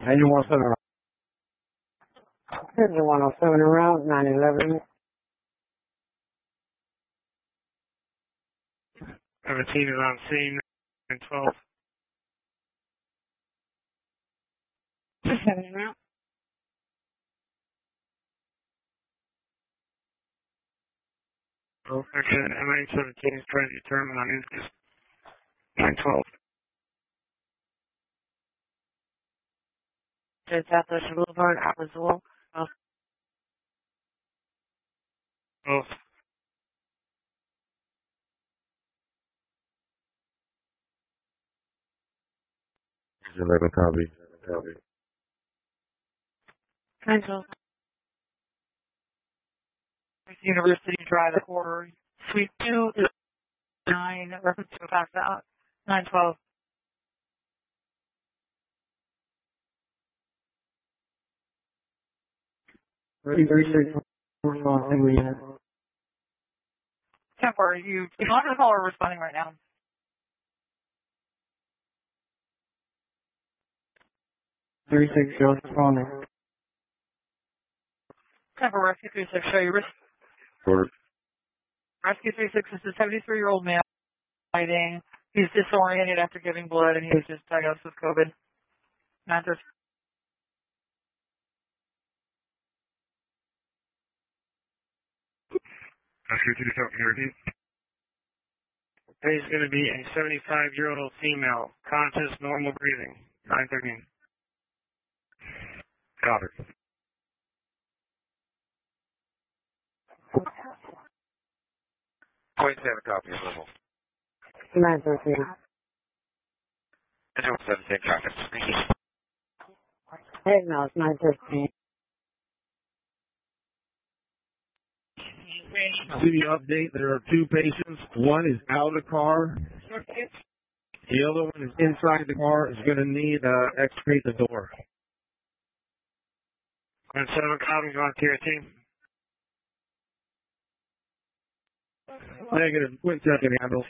Engine 107 around. Engine 107 around, 911. 17 is on scene, and 12. 7 around. Okay, MA-17 is trying to determine on interest. 912. To Southwest Boulevard, Applewood. Both. 11 copy. Central. University Drive, quarter. Suite 2 is 9, reference to pass out. 912. Temporary, you're not the caller responding right now. 36, you're responding. Temporary Rescue 36, show your risk. Order. Rescue 36 is a 73-year-old male fighting. He's disoriented after giving blood, and he was just diagnosed with COVID. 913. Rescue 213. He's going to be a 75-year-old female, conscious, normal breathing. 913. Copy. 27 copy of level. 913. Engine 17 copy. Hey, no, it's 913. See the update. There are 2 patients. One is out of the car. The other one is inside the car. Is going to need excavate the door. 7 copies on tier team. Negative. Quick second handle.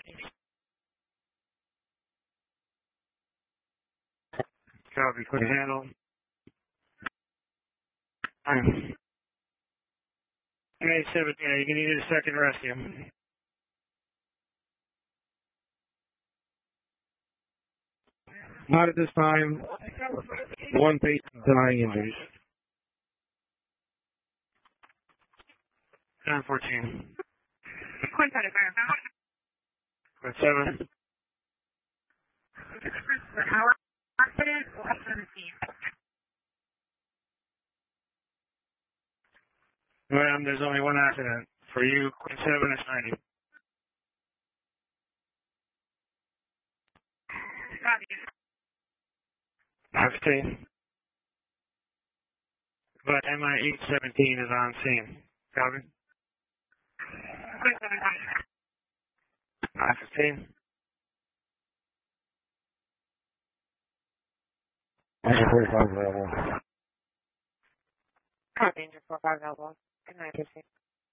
Copy, quick handle. MA-17, you can need a second rescue. Not at this time. 1 patient denying injuries. 914. Quick 7. Well, there's only one accident. For you, quick 7 is 90. Copy. 15. But MI-817 is on scene. Copy. 915. Engine 45 level. Copy, Engine 45 level. Good night, Lucy.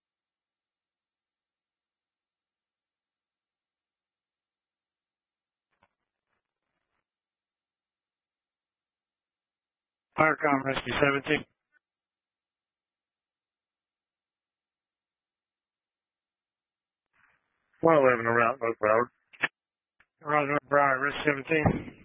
Firecom Rescue 17. One 11 around North Broward. Roger, North Broward, Risk 17.